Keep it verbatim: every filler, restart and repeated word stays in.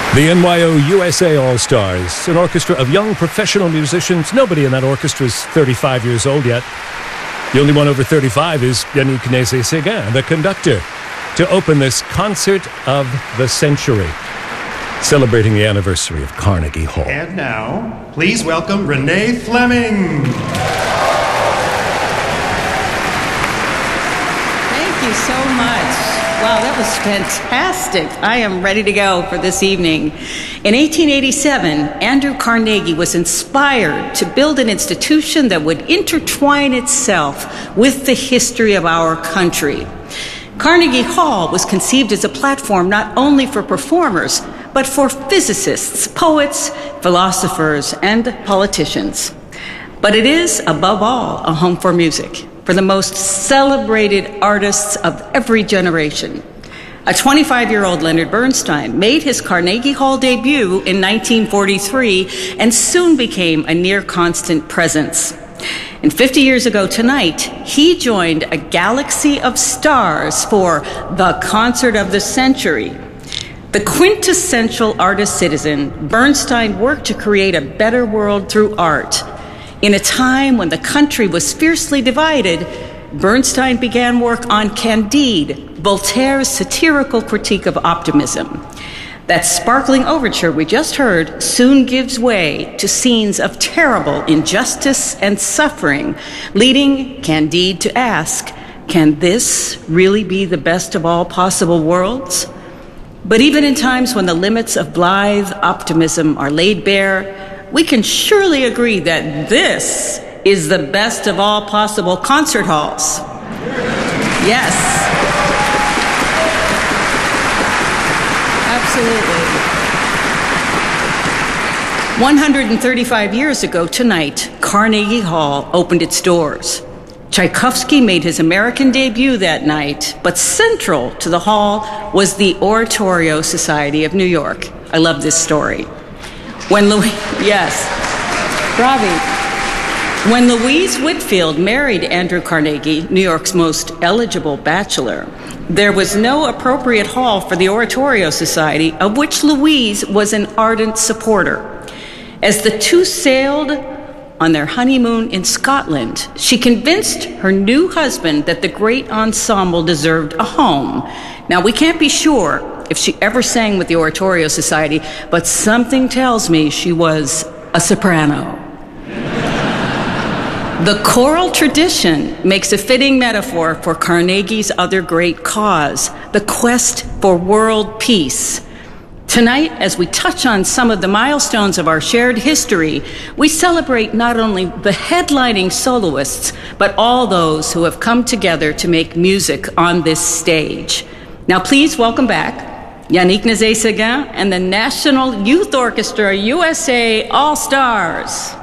The N Y O U S A All-Stars, an orchestra of young professional musicians. Nobody in that orchestra is thirty-five years old yet. The only one over thirty-five is Yannick Nézet-Séguin, the conductor, to open this concert of the century, celebrating the anniversary of Carnegie Hall. And now, please welcome Renee Fleming. Thank you so much. Wow, that was fantastic. I am ready to go for this evening. In eighteen eighty-seven, Andrew Carnegie was inspired to build an institution that would intertwine itself with the history of our country. Carnegie Hall was conceived as a platform not only for performers, but for physicists, poets, philosophers, and politicians. But it is, above all, a home for music, for the most celebrated artists of every generation. A twenty-five-year-old Leonard Bernstein made his Carnegie Hall debut in nineteen forty-three and soon became a near-constant presence. And fifty years ago tonight, he joined a galaxy of stars for the Concert of the Century. The quintessential artist-citizen, Bernstein worked to create a better world through art. In a time when the country was fiercely divided, Bernstein began work on Candide, Voltaire's satirical critique of optimism. That sparkling overture we just heard soon gives way to scenes of terrible injustice and suffering, leading Candide to ask, can this really be the best of all possible worlds? But even in times when the limits of blithe optimism are laid bare, we can surely agree that this is the best of all possible concert halls. Yes. Absolutely. one hundred thirty-five years ago tonight, Carnegie Hall opened its doors. Tchaikovsky made his American debut that night, but central to the hall was the Oratorio Society of New York. I love this story. When Louis, yes, Bravi. When Louise Whitfield married Andrew Carnegie, New York's most eligible bachelor, there was no appropriate hall for the Oratorio Society, of which Louise was an ardent supporter. As the two sailed on their honeymoon in Scotland, she convinced her new husband that the great ensemble deserved a home. Now, we can't be sure if she ever sang with the Oratorio Society, but something tells me she was a soprano. The choral tradition makes a fitting metaphor for Carnegie's other great cause, the quest for world peace. Tonight, as we touch on some of the milestones of our shared history, we celebrate not only the headlining soloists, but all those who have come together to make music on this stage. Now, please welcome back Yannick Nézet-Séguin and the National Youth Orchestra U S A All-Stars.